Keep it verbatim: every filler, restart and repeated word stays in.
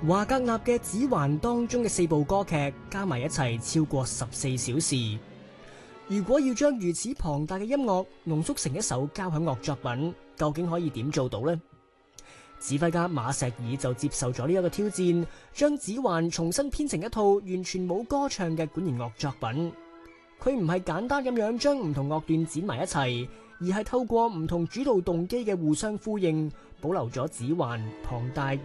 華格納嘅《指環》當中嘅四部歌劇加埋一齊超過十四小時。如果要將如此龐大嘅音樂濃縮成一首交響樂作品，究竟可以點做到呢？指揮家馬錫爾就接受咗呢一個挑戰，將《指環》重新編成一套完全冇歌唱嘅管弦樂作品。佢唔係簡單咁樣將唔同樂段剪埋一齊，而係透過唔同主導動機嘅互相呼應，保留咗《指環》龐大